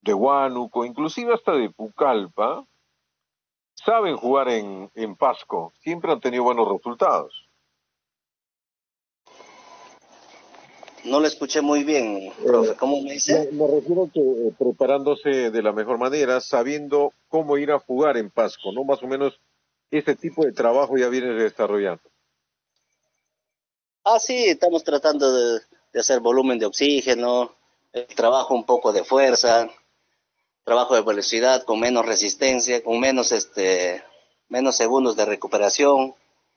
de Huánuco, inclusive hasta de Pucallpa, saben jugar en Pasco, siempre han tenido buenos resultados. No lo escuché muy bien, profe. ¿Cómo me dice? Me refiero que preparándose de la mejor manera, sabiendo cómo ir a jugar en Pasco, ¿no? Más o menos ese tipo de trabajo ya viene desarrollando. Ah, sí, estamos tratando de hacer volumen de oxígeno, trabajo un poco de fuerza, trabajo de velocidad con menos resistencia, con menos segundos de recuperación.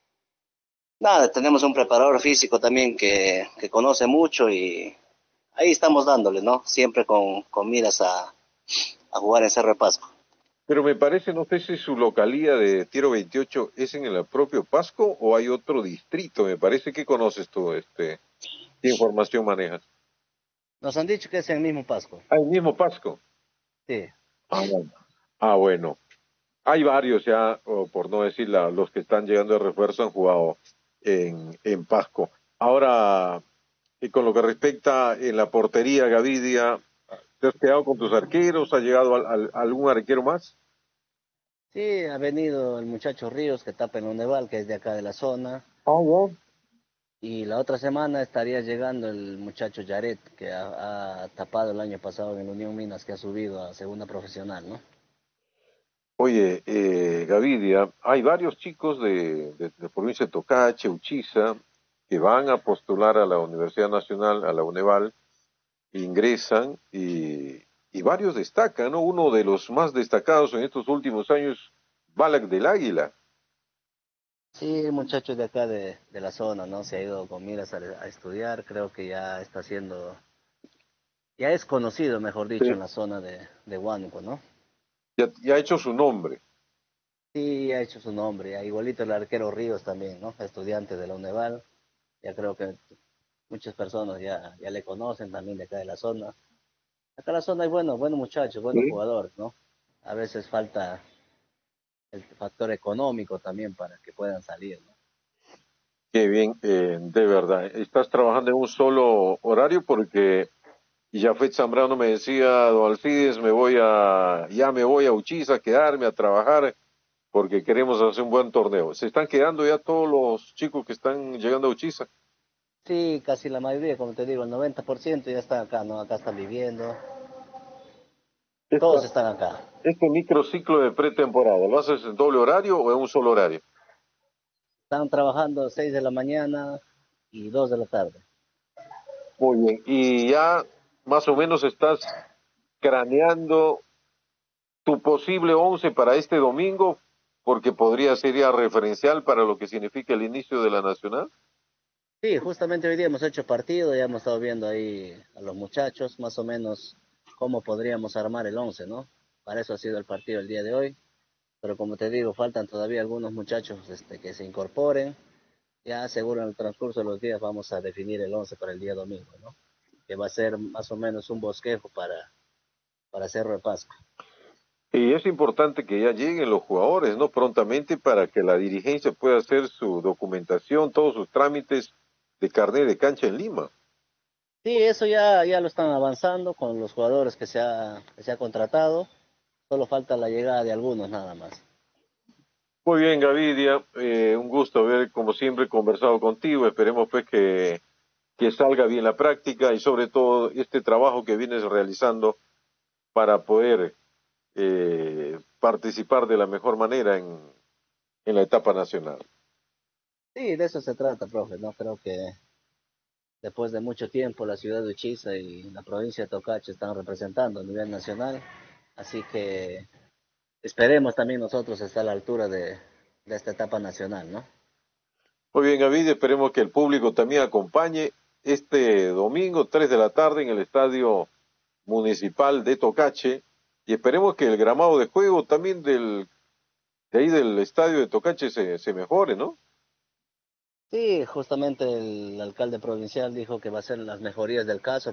Nada, tenemos un preparador físico también que conoce mucho y ahí estamos dándole, ¿no? Siempre con miras a jugar en Cerro de Pasco. Pero me parece, no sé si su localía de Tiro 28 es en el propio Pasco o hay otro distrito. Me parece que conoces tú, ¿qué información manejas? Nos han dicho que es el mismo Pasco. Ah, el mismo Pasco. Sí. Ah, bueno. Ah, bueno. Hay varios ya, o por no decir los que están llegando de refuerzo han jugado en Pasco. Ahora, y con lo que respecta en la portería, Gavidia, ¿te has quedado con tus arqueros? ¿Ha llegado algún arquero más? Sí, ha venido el muchacho Ríos que tapa en Neval, que es de acá de la zona. Ah, ya. Y la otra semana estaría llegando el muchacho Yaret, que ha tapado el año pasado en la Unión Minas, que ha subido a segunda profesional, ¿no? Oye, Gavidia, hay varios chicos de provincia de Tocache, Uchiza, que van a postular a la Universidad Nacional, a la UNEVAL, ingresan y varios destacan, ¿no? Uno de los más destacados en estos últimos años, Balak del Águila. Sí, el muchacho de acá de la zona, ¿no? Se ha ido con miras a estudiar, creo que ya está haciendo, ya es conocido, mejor Sí. dicho, en la zona de Huánuco, ¿no? Ya ha hecho su nombre. Sí, ha hecho su nombre, ya igualito el arquero Ríos también, ¿no? Estudiante de la Uneval, ya creo que muchas personas ya le conocen también de acá de la zona. Acá en la zona hay buenos muchachos, buenos Sí. jugadores, ¿no? A veces falta el factor económico también para que puedan salir, ¿no? Qué bien, de verdad. ¿Estás trabajando en un solo horario? Porque Jafet Zambrano me decía, don Alcides, ya me voy a Uchiza a quedarme a trabajar porque queremos hacer un buen torneo. ¿Se están quedando ya todos los chicos que están llegando a Uchiza? Sí, casi la mayoría, como te digo, el 90% ya están acá, ¿no? Acá están viviendo, Esta, todos están acá. este microciclo de pretemporada, ¿lo haces en doble horario o en un solo horario? Están trabajando 6 de la mañana y 2 de la tarde. Muy bien. Y ya más o menos estás craneando tu posible 11 para este domingo, porque podría ser ya referencial para lo que significa el inicio de la Nacional. Sí, justamente hoy día hemos hecho partido, ya hemos estado viendo ahí a los muchachos, más o menos cómo podríamos armar el 11, ¿no? Para eso ha sido el partido el día de hoy. Pero como te digo, faltan todavía algunos muchachos que se incorporen. Ya seguro en el transcurso de los días vamos a definir el 11 para el día domingo, ¿no? Que va a ser más o menos un bosquejo para Cerro de Pasco. Y es importante que ya lleguen los jugadores, ¿no? Prontamente para que la dirigencia pueda hacer su documentación, todos sus trámites de carnet de cancha en Lima. Sí, eso ya lo están avanzando con los jugadores que se ha contratado. Solo falta la llegada de algunos nada más. Muy bien, Gavidia, un gusto haber, como siempre, conversado contigo. Esperemos pues que salga bien la práctica y sobre todo este trabajo que vienes realizando para poder participar de la mejor manera en la etapa nacional. Sí, de eso se trata, profe, ¿no? Creo que después de mucho tiempo la ciudad de Uchiza y la provincia de Tocache están representando a nivel nacional. Así que esperemos también nosotros estar a la altura de esta etapa nacional, ¿no? Muy bien, Gavidia, esperemos que el público también acompañe este domingo, 3 de la tarde, en el Estadio Municipal de Tocache, y esperemos que el gramado de juego también de ahí del estadio de Tocache se mejore, ¿no? Sí, justamente el alcalde provincial dijo que va a hacer las mejorías del caso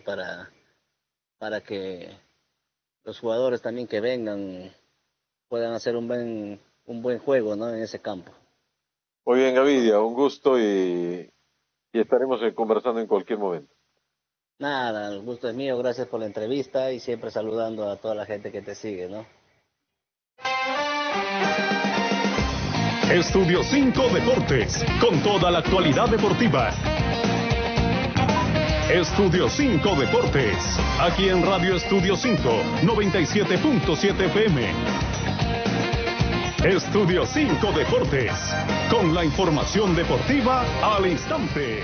para que los jugadores también que vengan puedan hacer un buen juego, ¿no? En ese campo. Muy bien, Gavidia, un gusto y estaremos conversando en cualquier momento. Nada, el gusto es mío, gracias por la entrevista y siempre saludando a toda la gente que te sigue, ¿no? Estudio 5 Deportes, con toda la actualidad deportiva. Estudio 5 Deportes, aquí en Radio Estudio 5, 97.7 FM. Estudio 5 Deportes, con la información deportiva al instante.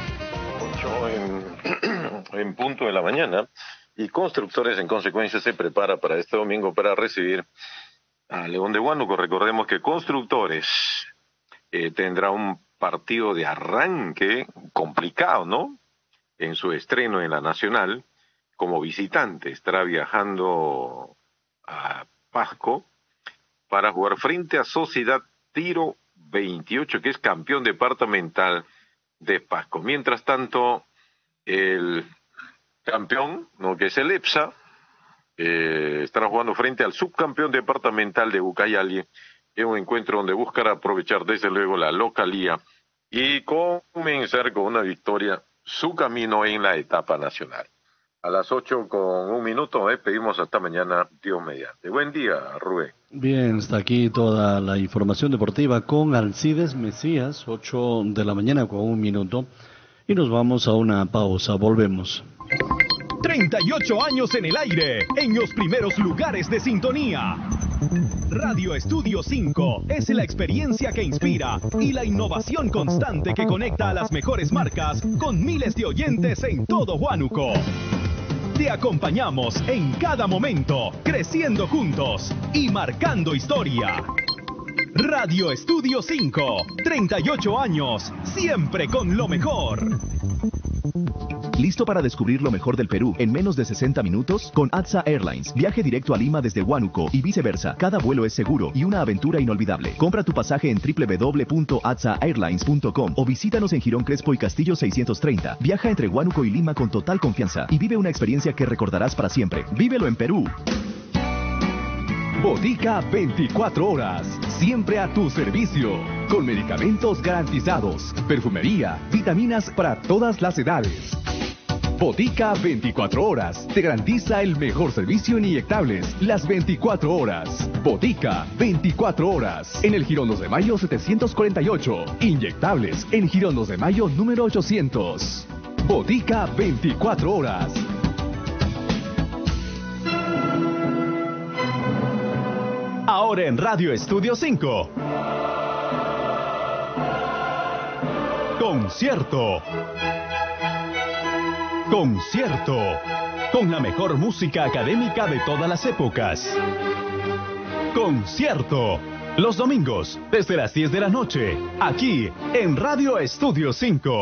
8 en punto de la mañana, y Constructores en consecuencia se prepara para este domingo para recibir a León de Huánuco. Recordemos que Constructores tendrá un partido de arranque complicado, ¿no? En su estreno en la Nacional, como visitante, estará viajando a Pasco para jugar frente a Sociedad Tiro 28, que es campeón departamental de Pasco. Mientras tanto, el campeón, ¿no?, que es el EPSA, estará jugando frente al subcampeón departamental de Ucayali, en un encuentro donde buscará aprovechar desde luego la localía y comenzar con una victoria su camino en la etapa nacional. A las 8:01, pedimos hasta mañana, Dios mediante. Buen día, Rubén. Bien, está aquí toda la información deportiva con Alcides Mesías, 8:01, y nos vamos a una pausa, volvemos. 38 años en el aire, en los primeros lugares de sintonía. Radio Estudio 5 es la experiencia que inspira y la innovación constante que conecta a las mejores marcas con miles de oyentes en todo Huánuco. Te acompañamos en cada momento, creciendo juntos y marcando historia. Radio Estudio 5, 38 años, siempre con lo mejor. ¿Listo para descubrir lo mejor del Perú en menos de 60 minutos? Con ATSA Airlines. Viaje directo a Lima desde Huánuco y viceversa. Cada vuelo es seguro y una aventura inolvidable. Compra tu pasaje en www.atsaairlines.com o visítanos en Girón Crespo y Castillo 630. Viaja entre Huánuco y Lima con total confianza y vive una experiencia que recordarás para siempre. ¡Vívelo en Perú! Botica 24 horas, siempre a tu servicio, con medicamentos garantizados, perfumería, vitaminas para todas las edades. Botica 24 horas, te garantiza el mejor servicio en inyectables, las 24 horas. Botica 24 horas, en el Girón 2 de Mayo 748, inyectables en Girón 2 de Mayo número 800. Botica 24 horas. Ahora en Radio Estudio 5. Concierto. Concierto. Con la mejor música académica de todas las épocas. Concierto. Los domingos, desde las 10 de la noche, aquí en Radio Estudio 5.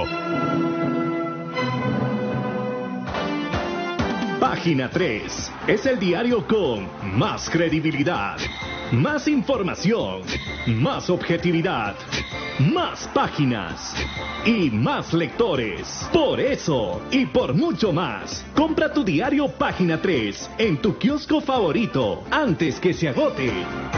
Página 3 es el diario con más credibilidad, más información, más objetividad, más páginas y más lectores. Por eso y por mucho más, compra tu diario Página 3 en tu kiosco favorito antes que se agote.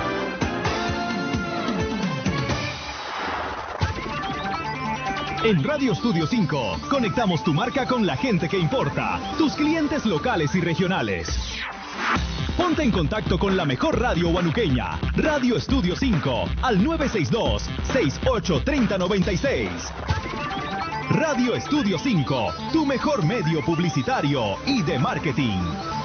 En Radio Estudio 5, conectamos tu marca con la gente que importa, tus clientes locales y regionales. Ponte en contacto con la mejor radio huanuqueña, Radio Estudio 5, al 962-683096. Radio Estudio 5, tu mejor medio publicitario y de marketing.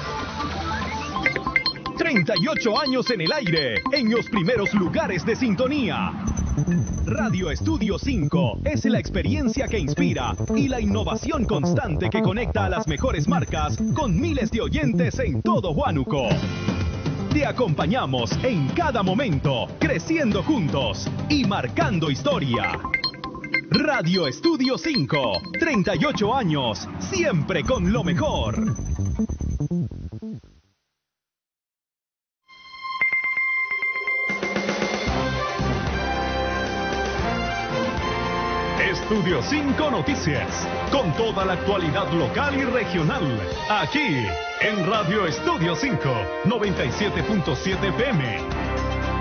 38 años en el aire, en los primeros lugares de sintonía. Radio Estudio 5 es la experiencia que inspira y la innovación constante que conecta a las mejores marcas con miles de oyentes en todo Huánuco. Te acompañamos en cada momento, creciendo juntos y marcando historia. Radio Estudio 5, 38 años, siempre con lo mejor. Estudio 5 Noticias, con toda la actualidad local y regional, aquí en Radio Estudio 5, 97.7 FM.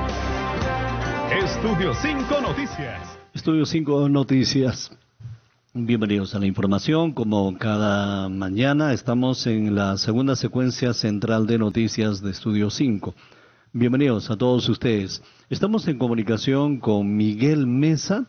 Estudio 5 Noticias. Estudio 5 Noticias. Bienvenidos a la información. Como cada mañana, estamos en la segunda secuencia central de noticias de Estudio 5. Bienvenidos a todos ustedes. Estamos en comunicación con Miguel Mesa,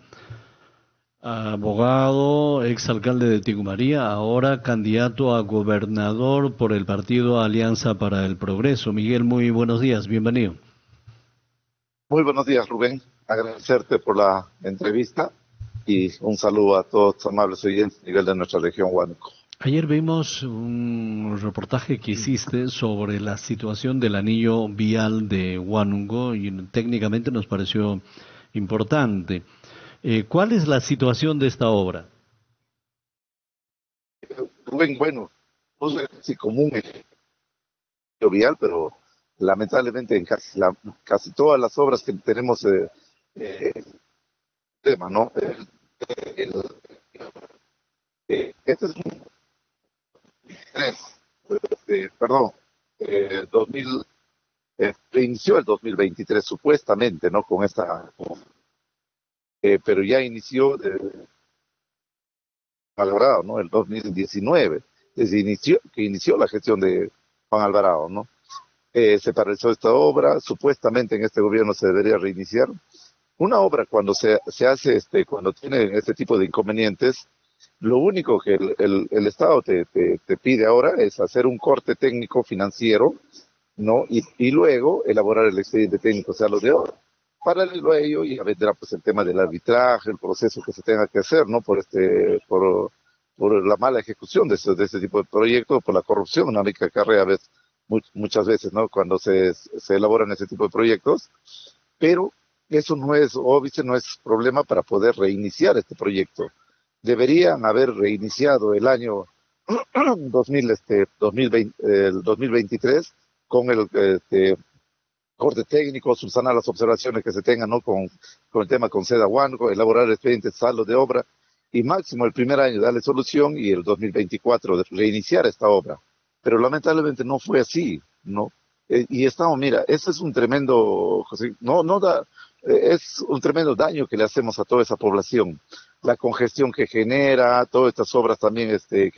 abogado, exalcalde de Tigumaría, ahora candidato a gobernador por el partido Alianza para el Progreso. Miguel, muy buenos días, bienvenido. Muy buenos días, Rubén. Agradecerte por la entrevista y un saludo a todos los amables oyentes a nivel de nuestra región Huánuco. Ayer vimos un reportaje que hiciste sobre la situación del anillo vial de Huánuco y técnicamente nos pareció importante. ¿Cuál es la situación de esta obra? Rubén, bueno, no es casi común el anillo vial, pero lamentablemente en casi todas las obras que tenemos tema, ¿no? Este es un 2000, inició el 2023 supuestamente, ¿no? Con esta, pero ya inició Alvarado, ¿no? El 2019, desde que inició la gestión de Juan Alvarado, ¿no? Se paralizó esta obra, supuestamente en este gobierno se debería reiniciar. Una obra cuando se hace, cuando tiene este tipo de inconvenientes, lo único que el Estado te pide ahora es hacer un corte técnico financiero, ¿no? Y luego elaborar el expediente técnico, o sea, lo de ahora. Paralelo a ello ya vendrá pues el tema del arbitraje, el proceso que se tenga que hacer, ¿no? Por la mala ejecución de este tipo de proyectos, por la corrupción, ¿no? Que acarrea muchas veces, ¿no? Cuando se elaboran ese tipo de proyectos, pero eso no es, obviamente, no es problema para poder reiniciar este proyecto. Deberían haber reiniciado el año 2023 con el corte técnico, subsanar las observaciones que se tengan, ¿no? Con el tema con Seda Huánuco, elaborar el expediente saldo de obra y máximo el primer año darle solución y el 2024 de reiniciar esta obra. Pero lamentablemente no fue así, ¿no? Y estamos, mira, eso es un tremendo, es un tremendo daño que le hacemos a toda esa población. La congestión que genera, todas estas obras también,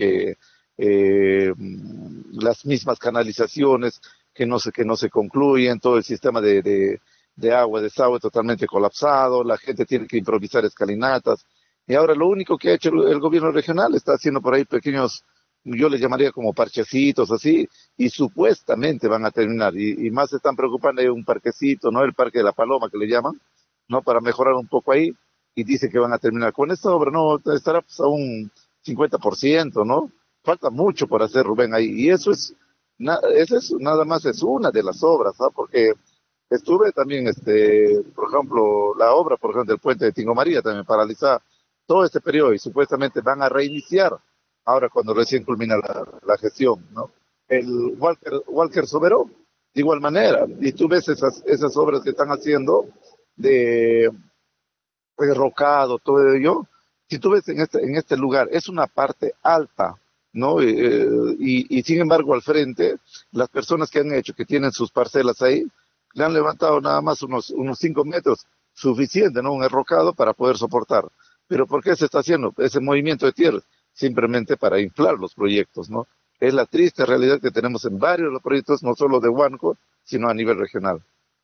las mismas canalizaciones que no se concluyen, todo el sistema de agua, desagüe totalmente colapsado, la gente tiene que improvisar escalinatas. Y ahora lo único que ha hecho el gobierno regional está haciendo por ahí pequeños, yo les llamaría como parchecitos así, y supuestamente van a terminar, y más se están preocupando de un parquecito, ¿no? El Parque de la Paloma que le llaman, ¿no? Para mejorar un poco ahí, y dice que van a terminar con esta obra, no, estará pues a un 50%, ¿no? Falta mucho por hacer, Rubén, ahí, y eso es nada más es una de las obras, ¿no? Porque estuve también, por ejemplo, la obra, por ejemplo, del puente de Tingomaría también paralizada todo este periodo, y supuestamente van a reiniciar ahora cuando recién culmina la gestión, ¿no? El Walker Sobero, de igual manera, y tú ves esas obras que están haciendo de rocado, todo ello, si tú ves en este lugar, es una parte alta, ¿no? Y sin embargo al frente, las personas que han hecho, que tienen sus parcelas ahí, le han levantado nada más unos 5 metros, suficiente, ¿no? Un enrocado para poder soportar. Pero ¿por qué se está haciendo ese movimiento de tierra? Simplemente para inflar los proyectos, ¿no? Es la triste realidad que tenemos en varios de los proyectos, no solo de Huánuco, sino a nivel regional.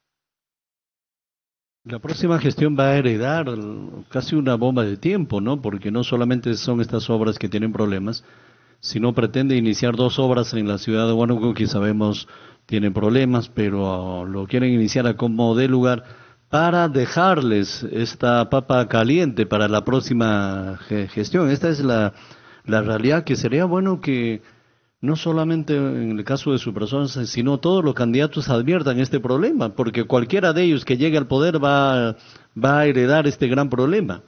La próxima gestión va a heredar casi una bomba de tiempo, ¿no? Porque no solamente son estas obras que tienen problemas, sino pretende iniciar 2 obras en la ciudad de Huánuco que sabemos tienen problemas, pero lo quieren iniciar a como dé lugar para dejarles esta papa caliente para la próxima gestión. Esta es la realidad, que sería bueno que no solamente en el caso de su persona, sino todos los candidatos adviertan este problema, porque cualquiera de ellos que llegue al poder va a heredar este gran problema.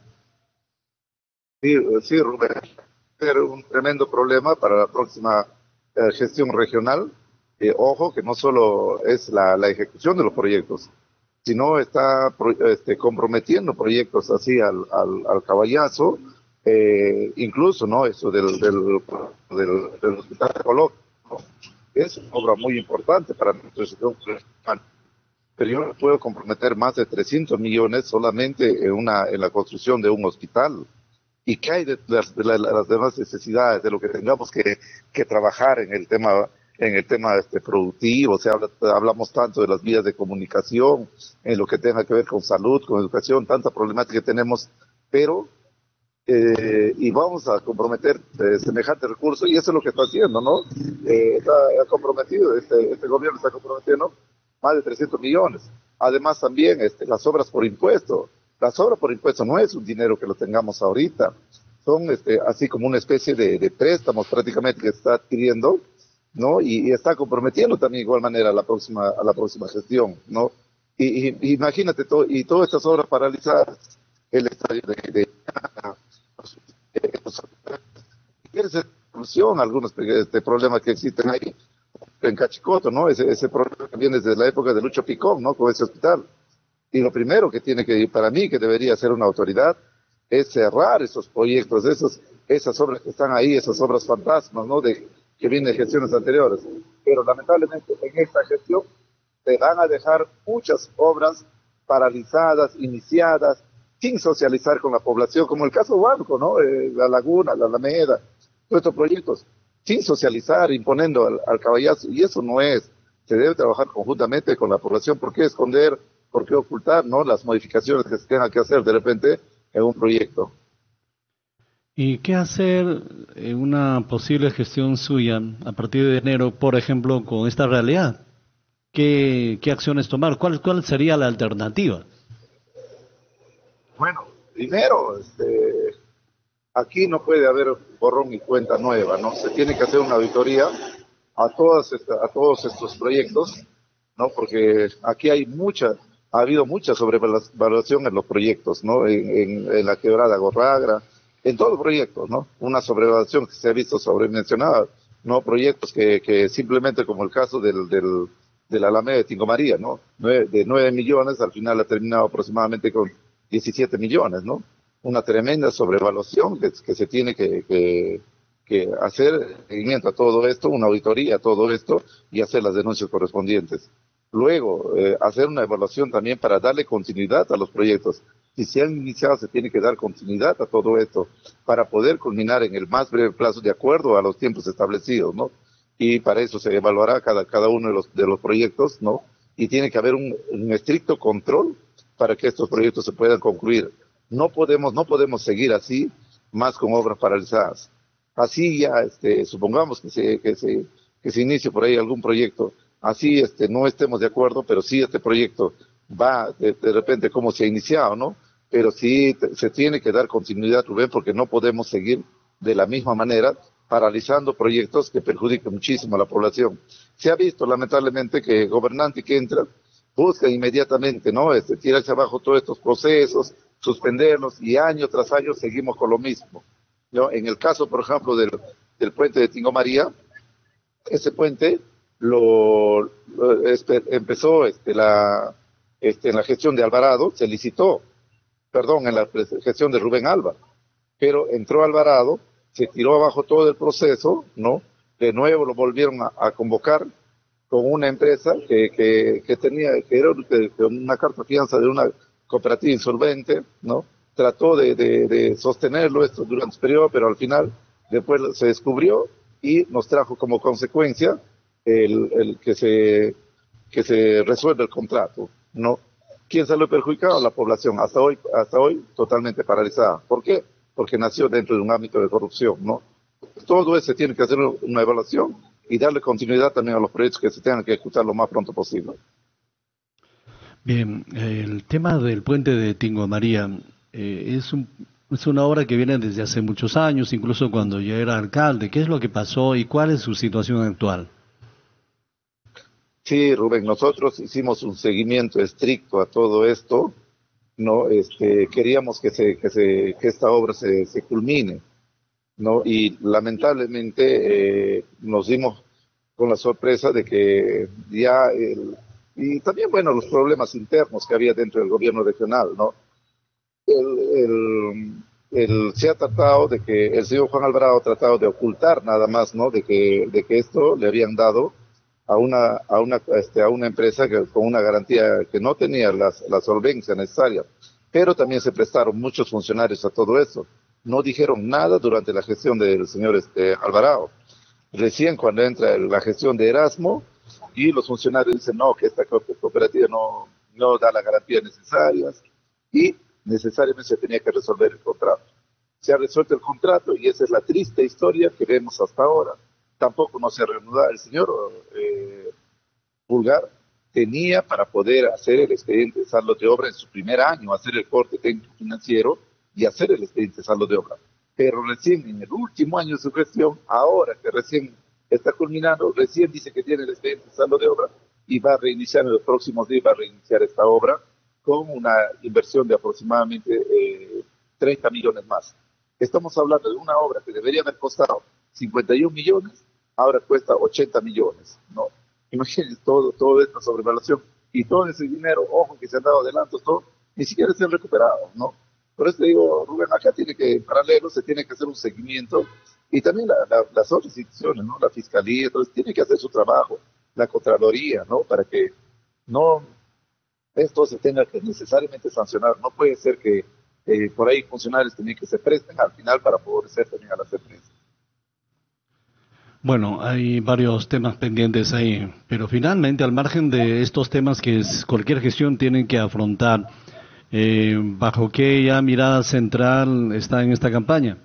Sí, Rubén, ser un tremendo problema para la próxima gestión regional. Ojo, que no solo es la ejecución de los proyectos, sino está comprometiendo proyectos así al caballazo, incluso, ¿no? Eso del hospital ecológico, ¿no? Es una obra muy importante para nuestra región, pero yo no puedo comprometer más de 300 millones solamente en la construcción de un hospital. y qué hay de las demás necesidades, de lo que tengamos que trabajar en el tema productivo. Hablamos tanto de las vías de comunicación, en lo que tenga que ver con salud, con educación, tanta problemática que tenemos, pero y vamos a comprometer semejante recurso, y eso es lo que está haciendo, ¿no? Está comprometido, este gobierno está comprometiendo más de 300 millones. Además también las obras por impuesto. Las obras por impuesto no es un dinero que lo tengamos ahorita, son así como una especie de préstamos prácticamente que está adquiriendo, ¿no? Y está comprometiendo también de igual manera a la próxima gestión, ¿no? Y imagínate y todas estas obras paralizadas, el estadio quiere ser solución a algunos problemas que existen ahí en Cachicoto, ¿no? Ese problema que viene desde la época de Lucho Picón, ¿no? Con ese hospital. Y lo primero que tiene que ir para mí, que debería ser una autoridad, es cerrar esos proyectos, esas obras que están ahí, esas obras fantasmas, ¿no? Que vienen de gestiones anteriores. Pero lamentablemente en esta gestión se van a dejar muchas obras paralizadas, iniciadas, sin socializar con la población, como el caso Huánuco, ¿no? La Laguna, la Alameda, todos estos proyectos, sin socializar, imponiendo al caballazo, y eso no es. Se debe trabajar conjuntamente con la población. ¿Por qué esconder? ¿Por qué ocultar, no, las modificaciones que se tengan que hacer de repente en un proyecto? ¿Y qué hacer en una posible gestión suya a partir de enero, por ejemplo, con esta realidad? ¿Qué acciones tomar? ¿Cuál sería la alternativa? Bueno, primero, aquí no puede haber borrón y cuenta nueva, ¿no? Se tiene que hacer una auditoría a todos estos proyectos, ¿no? Porque aquí ha habido mucha sobrevaluación en los proyectos, ¿no? En la quebrada Gorragra, en todos los proyectos, ¿no? Una sobrevaluación que se ha visto sobredimensionada, ¿no? Proyectos que simplemente, como el caso de la Alameda de Tingo María, ¿no? De 9 millones, al final ha terminado aproximadamente con 17 millones, ¿no? Una tremenda sobrevaluación que se tiene que hacer seguimiento a todo esto, una auditoría a todo esto y hacer las denuncias correspondientes. Luego, hacer una evaluación también para darle continuidad a los proyectos. Si se han iniciado, se tiene que dar continuidad a todo esto para poder culminar en el más breve plazo de acuerdo a los tiempos establecidos, ¿no? Y para eso se evaluará cada uno de los proyectos, ¿no? Y tiene que haber un estricto control para que estos proyectos se puedan concluir. No podemos seguir así, más con obras paralizadas. Así ya, supongamos que se inicie por ahí algún proyecto, así no estemos de acuerdo, pero sí este proyecto va de repente como se ha iniciado, ¿no? Pero sí se tiene que dar continuidad, Rubén, porque no podemos seguir de la misma manera paralizando proyectos que perjudican muchísimo a la población. Se ha visto lamentablemente que gobernante que entra busca inmediatamente, ¿no? Tirarse abajo todos estos procesos, suspenderlos, y año tras año seguimos con lo mismo, ¿no? En el caso, por ejemplo, del puente de Tingo María, ese puente empezó en la gestión de Alvarado, se licitó, en la gestión de Rubén Alba, pero entró Alvarado, se tiró abajo todo el proceso, ¿no? De nuevo lo volvieron a convocar con una empresa que era una carta fianza de una cooperativa insolvente, ¿no? Trató de sostenerlo esto durante el periodo, pero al final después se descubrió y nos trajo como consecuencia el que se resuelve el contrato, ¿no? ¿Quién salió perjudicado? La población, hasta hoy totalmente paralizada. ¿Por qué? Porque nació dentro de un ámbito de corrupción, ¿no? Todo eso tiene que hacer una evaluación y darle continuidad también a los proyectos que se tengan que ejecutar lo más pronto posible. Bien, el tema del puente de Tingo María es una obra que viene desde hace muchos años, incluso cuando ya era alcalde. ¿Qué es lo que pasó y cuál es su situación actual? Sí, Rubén, nosotros hicimos un seguimiento estricto a todo esto, ¿no? Queríamos que esta obra se culmine, ¿no? Y lamentablemente nos dimos con la sorpresa de que y también, bueno, los problemas internos que había dentro del gobierno regional, ¿no? Se ha tratado de que el señor Juan Alvarado ha tratado de ocultar nada más, ¿no? De que esto le habían dado a una empresa con una garantía que no tenía la solvencia necesaria, pero también se prestaron muchos funcionarios a todo eso. no dijeron nada durante la gestión del señor Alvarado. Recién cuando entra la gestión de Erasmo y los funcionarios dicen no, que esta cooperativa no da las garantías necesarias y necesariamente se tenía que resolver el contrato. Se ha resuelto el contrato y esa es la triste historia que vemos hasta ahora. Tampoco no se reanuda. El señor Pulgar tenía para poder hacer el expediente de saldo de obra en su primer año, hacer el corte técnico financiero y hacer el expediente de saldo de obra. Pero recién en el último año de su gestión, ahora que recién está culminando, recién dice que tiene el expediente de saldo de obra y va a reiniciar en los próximos días, va a reiniciar esta obra con una inversión de aproximadamente 30 millones más. Estamos hablando de una obra que debería haber costado 51 millones, ahora cuesta 80 millones, ¿no? Imagínense toda esta sobrevaluación y todo ese dinero, ojo, que se han dado adelantos, todo, ni siquiera se han recuperado, ¿no? Por eso te digo, Rubén, acá tiene que, en paralelo, se tiene que hacer un seguimiento y también las otras instituciones, ¿no? La Fiscalía, entonces tiene que hacer su trabajo, la Contraloría, ¿no? Para que no esto se tenga que necesariamente sancionar. No puede ser que por ahí funcionarios también que se presten al final para favorecer también a las empresas. Bueno, hay varios temas pendientes ahí, pero finalmente, al margen de estos temas que cualquier gestión tiene que afrontar, ¿bajo qué ya mirada central está en esta campaña?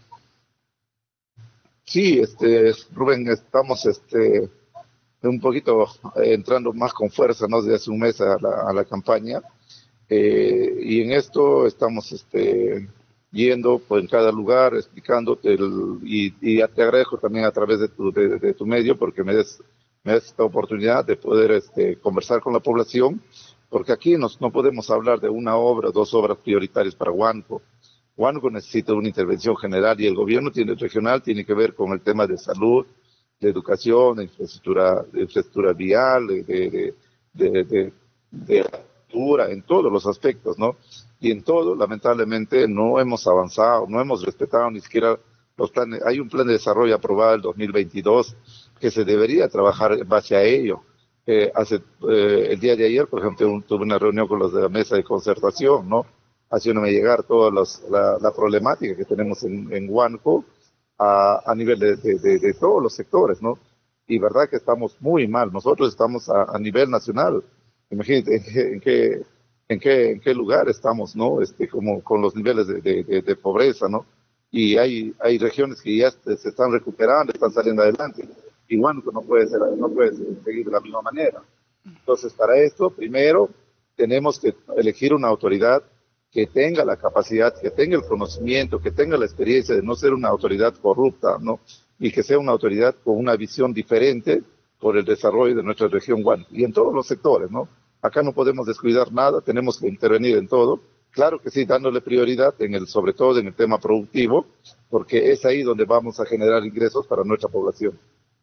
Sí, Rubén, estamos un poquito entrando más con fuerza, ¿no? Desde hace un mes a la campaña, y en esto estamos yendo pues, en cada lugar, explicándote, y te agradezco también a través de tu medio, porque me des esta oportunidad de poder conversar con la población, porque aquí no podemos hablar de una obra, dos obras prioritarias para Huánuco. Huánuco necesita una intervención general y el gobierno regional tiene que ver con el tema de salud, de educación, de infraestructura vial, de cultura, en todos los aspectos, ¿no? Y en todo, lamentablemente, no hemos avanzado, no hemos respetado ni siquiera los planes. Hay un plan de desarrollo aprobado en 2022 que se debería trabajar en base a ello. El día de ayer, por ejemplo, tuve una reunión con los de la mesa de concertación, ¿no? Haciéndome llegar toda la problemática que tenemos en Huánuco a nivel de todos los sectores, ¿no? Y verdad que estamos muy mal. Nosotros estamos a nivel nacional. Imagínate en qué lugar estamos, ¿no? Como con los niveles de pobreza, ¿no? Y hay regiones que ya se están recuperando, están saliendo adelante. Y Huánuco no puede seguir de la misma manera. Entonces, para esto, primero, tenemos que elegir una autoridad que tenga la capacidad, que tenga el conocimiento, que tenga la experiencia de no ser una autoridad corrupta, ¿no? Y que sea una autoridad con una visión diferente por el desarrollo de nuestra región Huánuco. Y en todos los sectores, ¿no? Acá no podemos descuidar nada, tenemos que intervenir en todo. Claro que sí, dándole prioridad, sobre todo en el tema productivo, porque es ahí donde vamos a generar ingresos para nuestra población.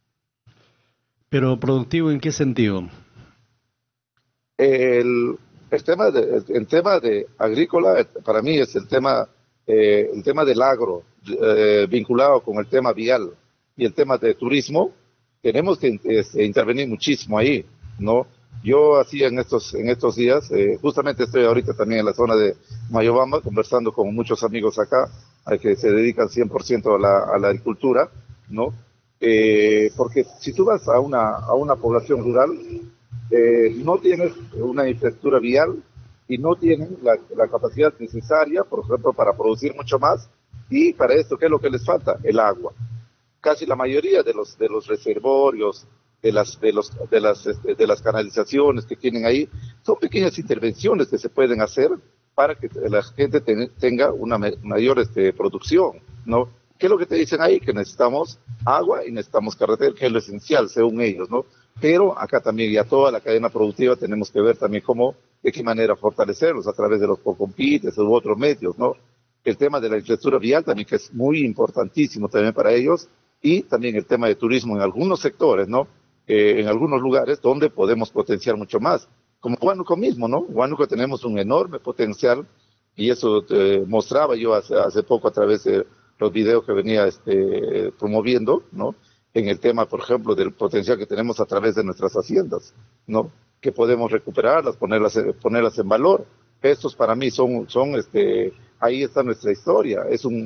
¿Pero productivo en qué sentido? El tema de agrícola, para mí es el tema del agro, vinculado con el tema vial y el tema de turismo. Tenemos que intervenir muchísimo ahí, ¿no? Yo así en estos días, justamente estoy ahorita también en la zona de Mayobamba, conversando con muchos amigos acá, que se dedican 100% a la agricultura, ¿no? Porque si tú vas a una población rural, no tienes una infraestructura vial y no tienen la capacidad necesaria, por ejemplo, para producir mucho más, y para esto, ¿qué es lo que les falta? El agua. Casi la mayoría de los reservorios, de las canalizaciones que tienen ahí, son pequeñas intervenciones que se pueden hacer para que la gente tenga una mayor producción, ¿no? ¿Qué es lo que te dicen ahí? Que necesitamos agua y necesitamos carretera, que es lo esencial, según ellos, ¿no? Pero acá también, ya toda la cadena productiva, tenemos que ver también de qué manera fortalecerlos a través de los compites u otros medios, ¿no? El tema de la infraestructura vial también, que es muy importantísimo también para ellos, y también el tema de turismo en algunos sectores, ¿no? En algunos lugares donde podemos potenciar mucho más, como Huánuco mismo, ¿no? Huánuco tenemos un enorme potencial, y eso mostraba yo hace poco a través de los videos que venía promoviendo, ¿no? En el tema, por ejemplo, del potencial que tenemos a través de nuestras haciendas, ¿no? Que podemos recuperarlas, ponerlas en valor. Estos para mí son ahí está nuestra historia, es un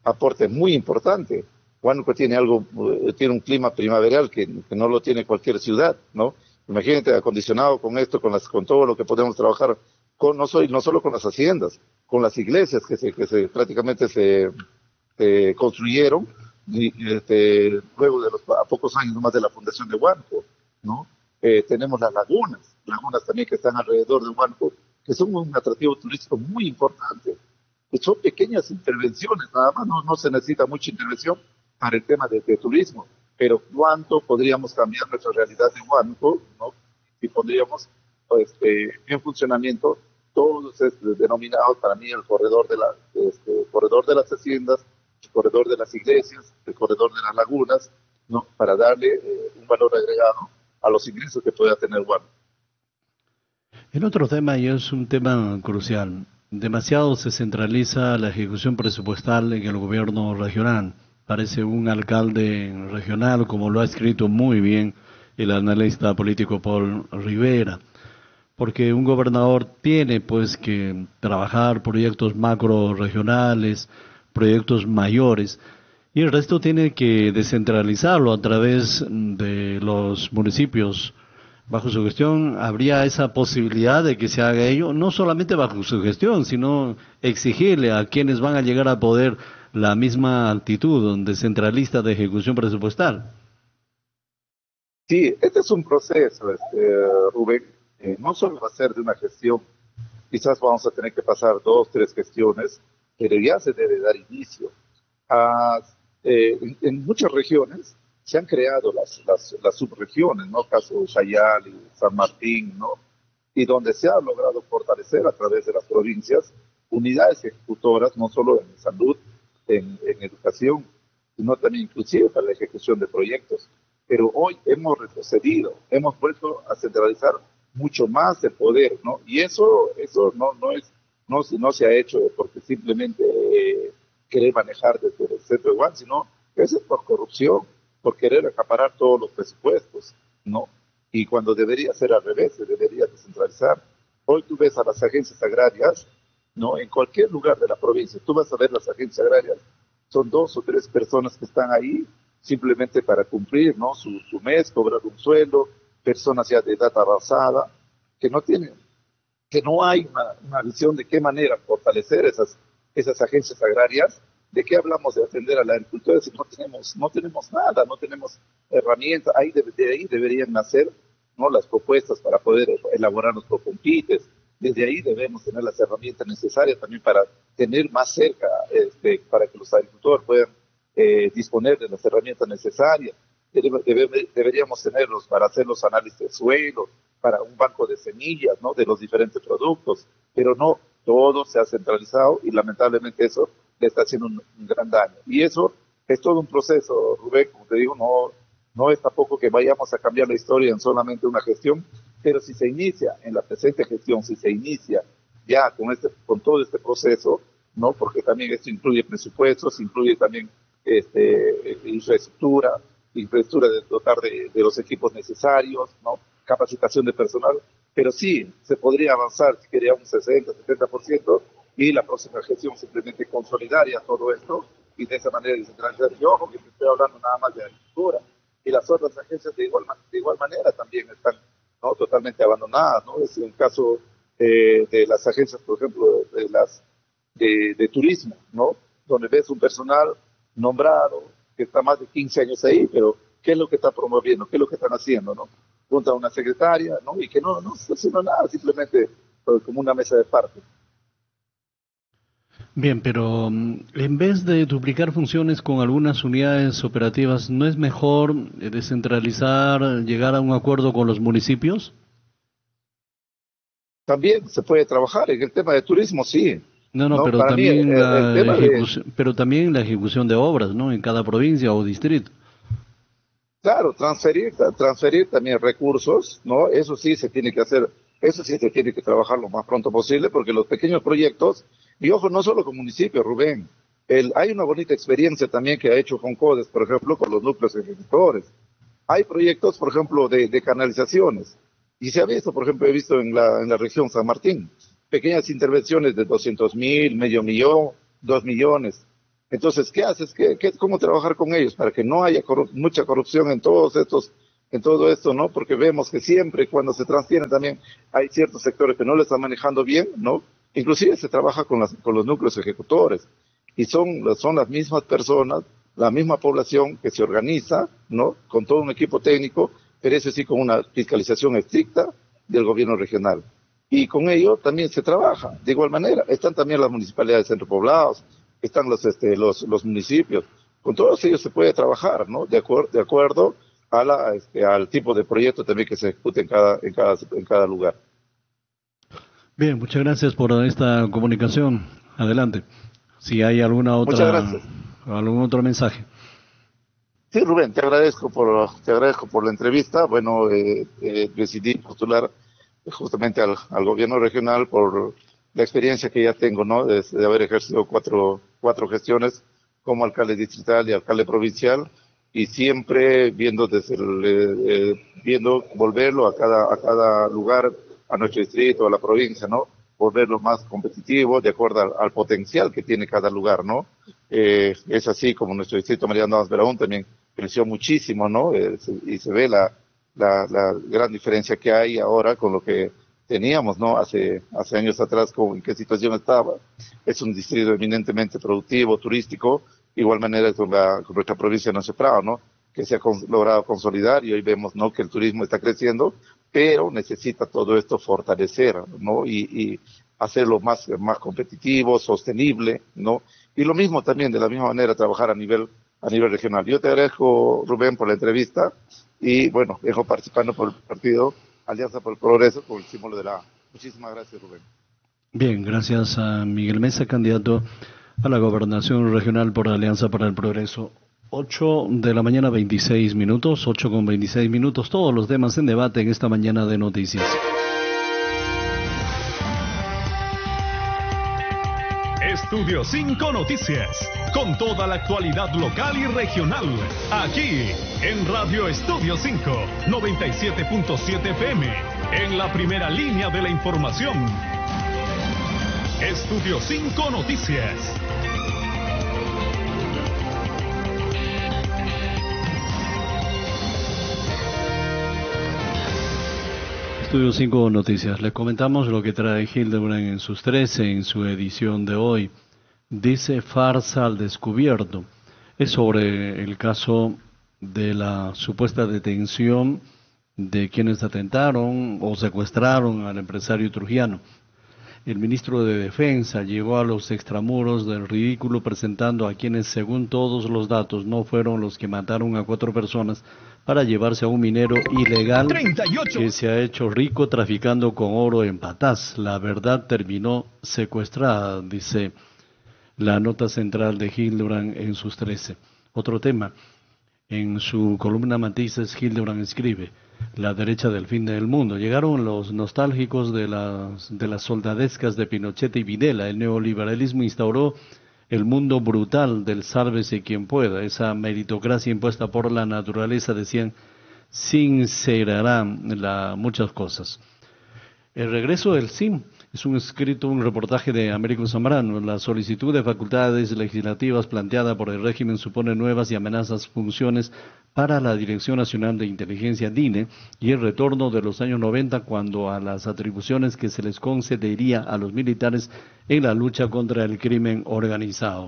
aporte muy importante. Huánuco tiene tiene un clima primaveral que no lo tiene cualquier ciudad, ¿no? Imagínate, acondicionado con esto, con todo lo que podemos trabajar, no solo con las haciendas, con las iglesias que prácticamente se construyeron luego de a pocos años nomás de la fundación de Huánuco, ¿no? Tenemos las lagunas también que están alrededor de Huánuco, que son un atractivo turístico muy importante. Son pequeñas intervenciones, nada más, no se necesita mucha intervención para el tema de turismo, pero ¿cuánto podríamos cambiar nuestra realidad de Huánuco, ¿no? Si pondríamos en funcionamiento todos denominados para mí el corredor corredor de las haciendas, el corredor de las iglesias, el corredor de las lagunas, ¿no? Para darle un valor agregado a los ingresos que pueda tener Huánuco. El otro tema, y es un tema crucial, demasiado se centraliza la ejecución presupuestal en el gobierno regional. Parece un alcalde regional, como lo ha escrito muy bien el analista político Paul Rivera, porque un gobernador tiene pues que trabajar proyectos macro regionales, proyectos mayores, y el resto tiene que descentralizarlo a través de los municipios. Bajo su gestión habría esa posibilidad de que se haga ello, no solamente bajo su gestión, sino exigirle a quienes van a llegar a poder la misma actitud descentralista de ejecución presupuestal. Sí, este es un proceso, Rubén, no solo va a ser de una gestión, quizás vamos a tener que pasar 2, 3 gestiones, pero ya se debe dar inicio. En muchas regiones se han creado las subregiones, ¿no? Caso Chayal y San Martín, ¿no? Y donde se ha logrado fortalecer a través de las provincias unidades ejecutoras, no solo en salud, en educación, sino también inclusive para la ejecución de proyectos. Pero hoy hemos retrocedido, hemos vuelto a centralizar mucho más el poder, ¿no? Y eso no se ha hecho porque simplemente querer manejar desde el centro de Guam, sino que eso es por corrupción, por querer acaparar todos los presupuestos, ¿no? Y cuando debería ser al revés, se debería descentralizar. Hoy tú ves a las agencias agrarias, ¿no? En cualquier lugar de la provincia, tú vas a ver las agencias agrarias, son 2 o 3 personas que están ahí simplemente para cumplir, ¿no? Su mes, cobrar un sueldo, personas ya de edad avanzada, que no hay una visión de qué manera fortalecer esas agencias agrarias. ¿De qué hablamos de atender a la agricultura si no tenemos nada, no tenemos herramientas? De ahí deberían nacer, ¿no? Las propuestas para poder elaborar los procompites. Desde ahí debemos tener las herramientas necesarias también para tener más cerca, para que los agricultores puedan disponer de las herramientas necesarias. Deberíamos tenerlos para hacer los análisis de suelo, para un banco de semillas, ¿no? De los diferentes productos, pero no, todo se ha centralizado y lamentablemente eso le está haciendo un gran daño. Y eso es todo un proceso, Rubén, como te digo, no es tampoco que vayamos a cambiar la historia en solamente una gestión, pero si se inicia en la presente gestión, si se inicia ya con todo este proceso, ¿no? Porque también esto incluye presupuestos, incluye también infraestructura de dotar de los equipos necesarios, ¿no? Capacitación de personal, pero sí se podría avanzar si quería un 60-70% y la próxima gestión simplemente consolidaría todo esto y de esa manera descentralizar. Y ojo que estoy hablando nada más de agricultura y las otras agencias de igual manera también están, ¿no? Totalmente abandonadas, ¿no? Es un caso de las agencias, por ejemplo, de turismo, ¿no? Donde ves un personal nombrado que está más de 15 años ahí, pero ¿qué es lo que está promoviendo? ¿Qué es lo que están haciendo, no? Junto a una secretaria, ¿no? Y que no está haciendo nada, simplemente como una mesa de parte. Bien, pero en vez de duplicar funciones con algunas unidades operativas, ¿no es mejor descentralizar, llegar a un acuerdo con los municipios? También se puede trabajar en el tema de turismo, sí. No, pero también pero también la ejecución de obras, ¿no? En cada provincia o distrito. Claro, transferir también recursos, ¿no? Eso sí se tiene que hacer, eso sí se tiene que trabajar lo más pronto posible, porque los pequeños proyectos, y ojo, no solo con municipios, Rubén, hay una bonita experiencia también que ha hecho Concodes, por ejemplo, con los núcleos ejecutores. Hay proyectos, por ejemplo, de canalizaciones, y se ha visto, por ejemplo, he visto en la región San Martín, pequeñas intervenciones de 200,000, medio millón, 2 millones, Entonces, ¿qué haces? ¿Cómo trabajar con ellos para que no haya mucha corrupción en en todo esto, ¿no? Porque vemos que siempre cuando se transfieren también hay ciertos sectores que no lo están manejando bien, ¿no? Inclusive se trabaja con los núcleos ejecutores y son las mismas personas, la misma población que se organiza, ¿no? Con todo un equipo técnico, pero eso sí con una fiscalización estricta del gobierno regional. Y con ello también se trabaja. De igual manera, están también las municipalidades centropoblados, están los municipios. Con todos ellos se puede trabajar, ¿no? De acuerdo al tipo de proyecto también que se ejecute en cada lugar. Bien, muchas gracias por esta comunicación. Adelante. Si hay algún otro mensaje. Sí, Rubén, te agradezco por la entrevista. Bueno, decidí postular justamente al gobierno regional por la experiencia que ya tengo, ¿no? De haber ejercido cuatro gestiones como alcalde distrital y alcalde provincial, y siempre viendo volverlo a cada lugar, a nuestro distrito, a la provincia, ¿no? Volverlo más competitivo de acuerdo al potencial que tiene cada lugar, ¿no? Es así como nuestro distrito Mariano Damas Beraún también creció muchísimo, ¿no? Y se ve la gran diferencia que hay ahora con lo que teníamos, ¿no? Hace años atrás, en qué situación estaba. Es un distrito eminentemente productivo, turístico, igual manera con nuestra provincia de Nuevo Prado, ¿no? Que se ha logrado consolidar y hoy vemos, ¿no? Que el turismo está creciendo, pero necesita todo esto fortalecer, ¿no? Y hacerlo más competitivo, sostenible, ¿no? Y lo mismo también, de la misma manera, trabajar a nivel regional. Yo te agradezco, Rubén, por la entrevista y, bueno, dejo participando por el partido Alianza por el Progreso con el símbolo de la A. Muchísimas gracias, Rubén. Bien, gracias a Miguel Mesa, candidato a la gobernación regional por Alianza para el Progreso. 8 de la mañana, 26 minutos, 8 con 26 minutos, todos los temas en debate en esta mañana de noticias. Estudio 5 Noticias, con toda la actualidad local y regional, aquí en Radio Estudio 5, 97.7 FM, en la primera línea de la información. Estudio 5 Noticias. Estudio 5 Noticias. Les comentamos lo que trae Hildebrand en sus 13, en su edición de hoy. Dice farsa al descubierto. Es sobre el caso de la supuesta detención de quienes atentaron o secuestraron al empresario trujillano. El ministro de Defensa llegó a los extramuros del ridículo presentando a quienes, según todos los datos, no fueron los que mataron a 4 personas para llevarse a un minero ilegal 38. Que se ha hecho rico traficando con oro en Patás. La verdad terminó secuestrada, dice la nota central de Hildebrand en sus 13. Otro tema. En su columna Matices, Hildebrand escribe: la derecha del fin del mundo. Llegaron los nostálgicos de las soldadescas de Pinochet y Videla. El neoliberalismo instauró el mundo brutal del sálvese quien pueda. Esa meritocracia impuesta por la naturaleza, decían, sincerará muchas cosas. El regreso del SIM es un reportaje de Américo Zambrano. La solicitud de facultades legislativas planteada por el régimen supone nuevas y amenazas funciones para la Dirección Nacional de Inteligencia, DINE, y el retorno de los años 90 cuando a las atribuciones que se les concedería a los militares en la lucha contra el crimen organizado.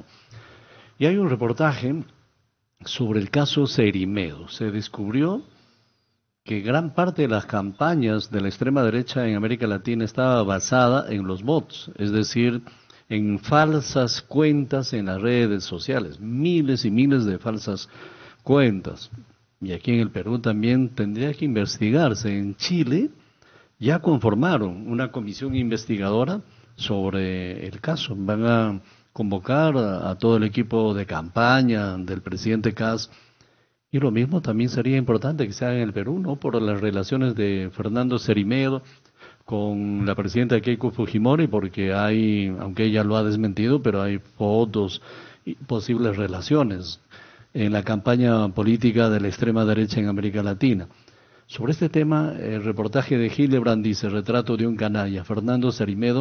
Y hay un reportaje sobre el caso Cerimedo. Se descubrió que gran parte de las campañas de la extrema derecha en América Latina estaba basada en los bots, es decir, en falsas cuentas en las redes sociales, miles y miles de falsas cuentas. Y aquí en el Perú también tendría que investigarse. En Chile ya conformaron una comisión investigadora sobre el caso. Van a convocar a todo el equipo de campaña del presidente Kast. Y lo mismo también sería importante que se haga en el Perú, ¿no? Por las relaciones de Fernando Cerimedo con la presidenta Keiko Fujimori, porque hay, aunque ella lo ha desmentido, pero hay fotos y posibles relaciones en la campaña política de la extrema derecha en América Latina. Sobre este tema, el reportaje de Hildebrand dice: retrato de un canalla. Fernando Cerimedo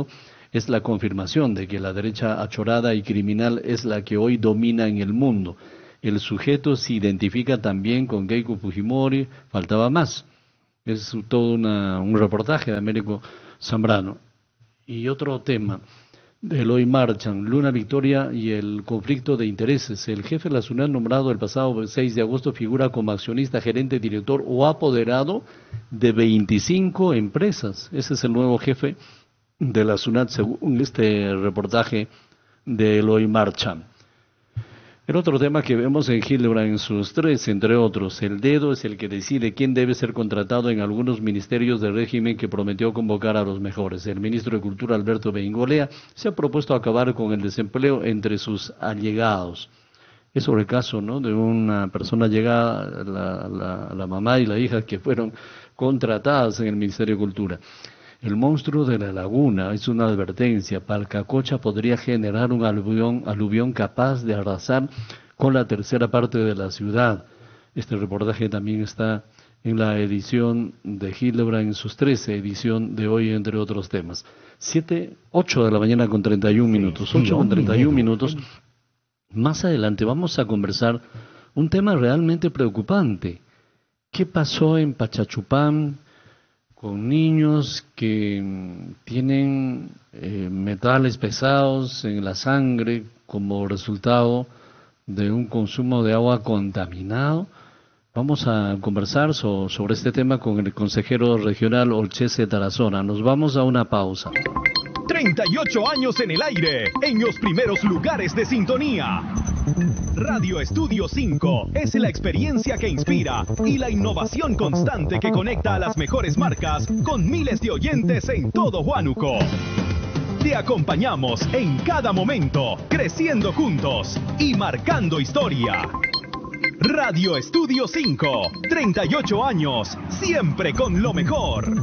es la confirmación de que la derecha achorada y criminal es la que hoy domina en el mundo. El sujeto se identifica también con Keiko Fujimori, faltaba más. Es todo un reportaje de Américo Zambrano. Y otro tema, del Hoy Marchan, Luna Victoria y el conflicto de intereses. El jefe de la SUNAT nombrado el pasado 6 de agosto figura como accionista, gerente, director o apoderado de 25 empresas. Ese es el nuevo jefe de la SUNAT según este reportaje del Hoy Marchan. El otro tema que vemos en Hildebrand en sus 3, entre otros, el dedo es el que decide quién debe ser contratado en algunos ministerios del régimen que prometió convocar a los mejores. El ministro de Cultura, Alberto Beingolea, se ha propuesto acabar con el desempleo entre sus allegados. Es sobre el caso, ¿no?, de una persona llegada, la mamá y la hija que fueron contratadas en el Ministerio de Cultura. El monstruo de la laguna es una advertencia. Palcacocha podría generar un aluvión capaz de arrasar con la tercera parte de la ciudad. Este reportaje también está en la edición de Hildebrand en sus 13, edición de hoy, entre otros temas. 8 de la mañana con 31 minutos. 8 con 31 minutos. Más adelante vamos a conversar un tema realmente preocupante. ¿Qué pasó en Pachachupán con niños que tienen metales pesados en la sangre como resultado de un consumo de agua contaminado? Vamos a conversar sobre este tema con el consejero regional Olchese Tarazona. Nos vamos a una pausa. 38 años en el aire, en los primeros lugares de sintonía. Radio Estudio 5 es la experiencia que inspira y la innovación constante que conecta a las mejores marcas con miles de oyentes en todo Huánuco. Te acompañamos en cada momento, creciendo juntos y marcando historia. Radio Estudio 5, 38 años, siempre con lo mejor.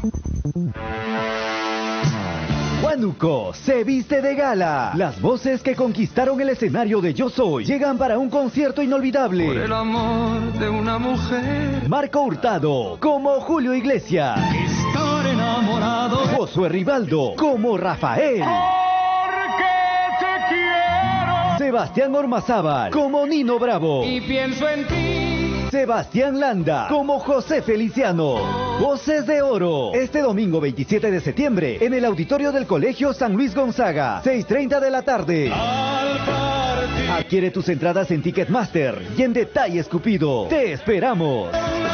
Huánuco se viste de gala. Las voces que conquistaron el escenario de Yo Soy llegan para un concierto inolvidable. Por el amor de una mujer. Marco Hurtado como Julio Iglesias. Estar enamorado. Josué Rivaldo como Rafael. Porque te quiero. Sebastián Ormazábal como Nino Bravo. Y pienso en ti. Sebastián Landa como José Feliciano. Voces de Oro. Este domingo 27 de septiembre en el auditorio del Colegio San Luis Gonzaga. 6:30 de la tarde. Adquiere tus entradas en Ticketmaster y en Detalles Cupido. ¡Te esperamos!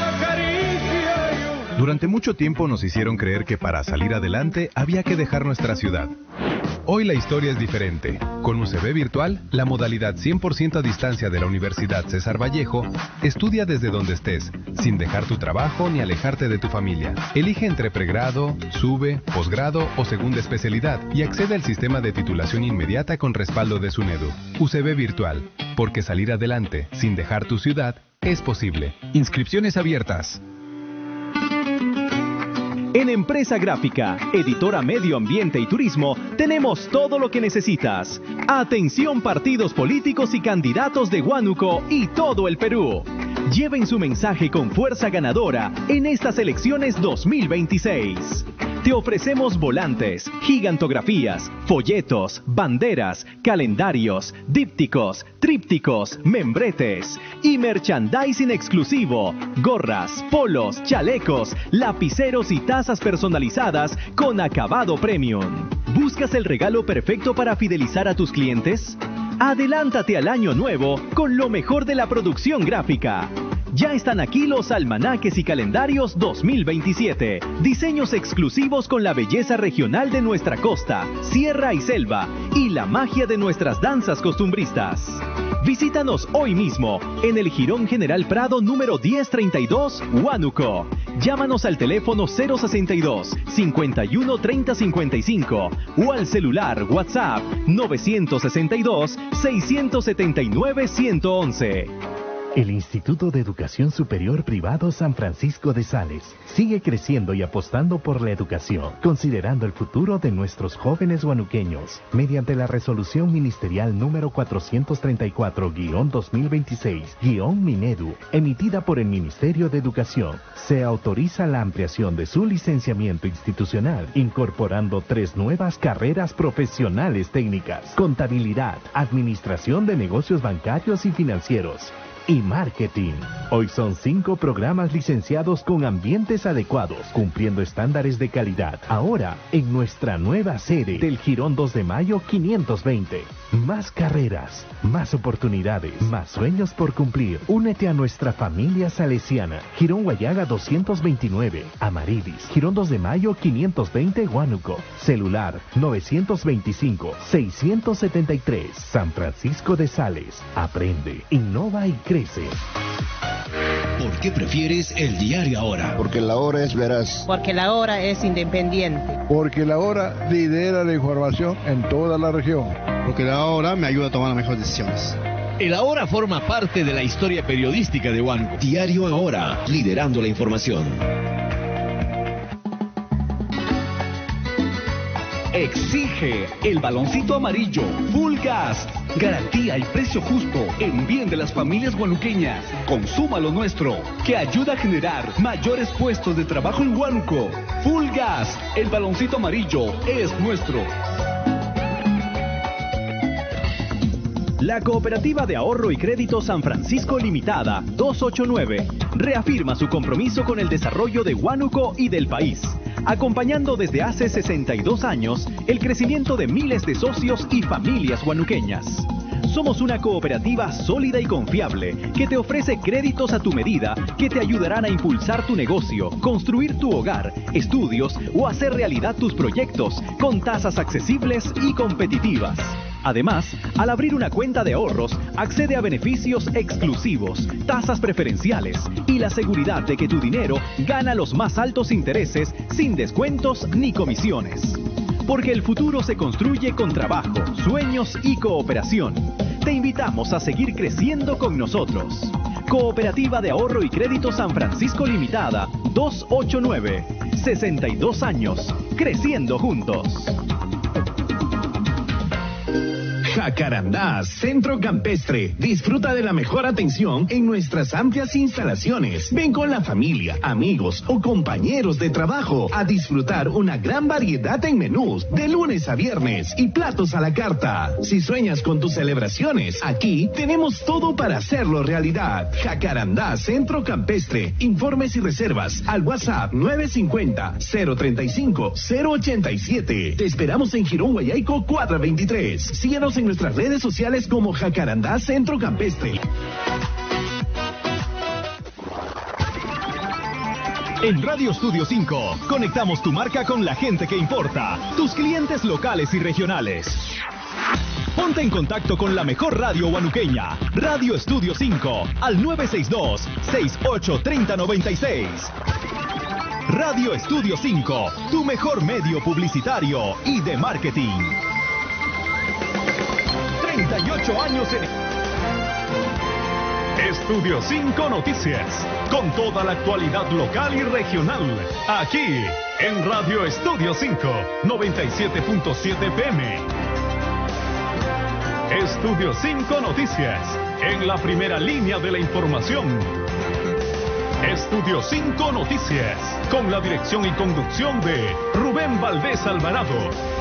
Durante mucho tiempo nos hicieron creer que para salir adelante había que dejar nuestra ciudad. Hoy la historia es diferente. Con UCB Virtual, la modalidad 100% a distancia de la Universidad César Vallejo, estudia desde donde estés, sin dejar tu trabajo ni alejarte de tu familia. Elige entre pregrado, sube, posgrado o segunda especialidad y accede al sistema de titulación inmediata con respaldo de SUNEDU. UCB Virtual, porque salir adelante sin dejar tu ciudad es posible. Inscripciones abiertas. En Empresa Gráfica, editora Medio Ambiente y Turismo, tenemos todo lo que necesitas. Atención partidos políticos y candidatos de Huánuco y todo el Perú. Lleven su mensaje con fuerza ganadora en estas elecciones 2026. Te ofrecemos volantes, gigantografías, folletos, banderas, calendarios, dípticos, trípticos, membretes y merchandising exclusivo, gorras, polos, chalecos, lapiceros y tazas personalizadas con acabado premium. ¿Buscas el regalo perfecto para fidelizar a tus clientes? Adelántate al año nuevo con lo mejor de la producción gráfica. Ya están aquí los almanaques y calendarios 2027. Diseños exclusivos con la belleza regional de nuestra costa, sierra y selva y la magia de nuestras danzas costumbristas. Visítanos hoy mismo en el Jirón General Prado número 1032, Huánuco. Llámanos al teléfono 062 51 30 55 o al celular WhatsApp 962 679 111. El Instituto de Educación Superior Privado San Francisco de Sales sigue creciendo y apostando por la educación, considerando el futuro de nuestros jóvenes huanuqueños. Mediante la resolución ministerial número 434-2026-Minedu, emitida por el Ministerio de Educación, se autoriza la ampliación de su licenciamiento institucional, incorporando 3 nuevas carreras profesionales técnicas: contabilidad, administración de negocios bancarios y financieros, y marketing. Hoy son 5 programas licenciados con ambientes adecuados, cumpliendo estándares de calidad. Ahora, en nuestra nueva sede del Jirón 2 de Mayo 520. Más carreras, más oportunidades, más sueños por cumplir. Únete a nuestra familia salesiana. Jirón Guayaga 229, Amarilis. Jirón 2 de Mayo 520, Huánuco. Celular 925-673. San Francisco de Sales. Aprende, innova y crece. ¿Por qué prefieres el diario Ahora? Porque la Hora es veraz. Porque la Hora es independiente. Porque la Hora lidera la información en toda la región. Porque la Hora me ayuda a tomar las mejores decisiones. El Ahora forma parte de la historia periodística de Huánuco. Diario Ahora, liderando la información. Exige el baloncito amarillo Full Gas. Garantía y precio justo en bien de las familias huanuqueñas. Consuma lo nuestro, que ayuda a generar mayores puestos de trabajo en Huánuco. Full Gas, el baloncito amarillo es nuestro. La Cooperativa de Ahorro y Crédito San Francisco Limitada, 289, reafirma su compromiso con el desarrollo de Huánuco y del país, acompañando desde hace 62 años el crecimiento de miles de socios y familias huanuqueñas. Somos una cooperativa sólida y confiable que te ofrece créditos a tu medida que te ayudarán a impulsar tu negocio, construir tu hogar, estudios o hacer realidad tus proyectos con tasas accesibles y competitivas. Además, al abrir una cuenta de ahorros, accede a beneficios exclusivos, tasas preferenciales y la seguridad de que tu dinero gana los más altos intereses sin descuentos ni comisiones. Porque el futuro se construye con trabajo, sueños y cooperación. Te invitamos a seguir creciendo con nosotros. Cooperativa de Ahorro y Crédito San Francisco Limitada, 289. 62 años, creciendo juntos. Jacarandá, Centro Campestre. Disfruta de la mejor atención en nuestras amplias instalaciones. Ven con la familia, amigos o compañeros de trabajo a disfrutar una gran variedad en menús de lunes a viernes y platos a la carta. Si sueñas con tus celebraciones, aquí tenemos todo para hacerlo realidad. Jacarandá, Centro Campestre. Informes y reservas al WhatsApp 950-035-087. Te esperamos en Jirón Guayaico 423. Síguenos en nuestras redes sociales como Jacarandá Centro Campestre. En Radio Estudio 5, conectamos tu marca con la gente que importa, tus clientes locales y regionales. Ponte en contacto con la mejor radio huanuqueña, Radio Estudio 5, al 962-683096. Radio Estudio 5, tu mejor medio publicitario y de marketing. 38 años en Estudio 5 Noticias, con toda la actualidad local y regional, aquí en Radio Estudio 5, 97.7 PM. Estudio 5 Noticias, en la primera línea de la información. Estudio 5 Noticias, con la dirección y conducción de Rubén Valdés Alvarado.